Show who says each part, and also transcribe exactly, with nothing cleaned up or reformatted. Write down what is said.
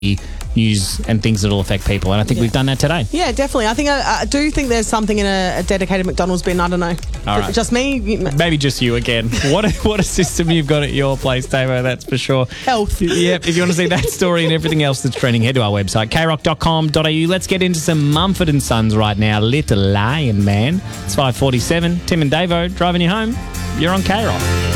Speaker 1: news and things that will affect people. And I think
Speaker 2: Yeah.
Speaker 1: we've done that today.
Speaker 2: Yeah, definitely. I think I, I do think there's something in a, a dedicated McDonald's bin. I don't know.
Speaker 1: All right.
Speaker 2: Just me.
Speaker 1: Maybe just you again. What a, what a system you've got at your place, Tamo, that's for sure.
Speaker 2: Health.
Speaker 1: Yep, if you want to see that story and everything else that's trending, head to our website, k rock dot com dot a u. Let's get into some Mumford and Sons right now. Little Lion Man. It's five forty-seven. Tim and Davo driving you home. You're on K-Rock.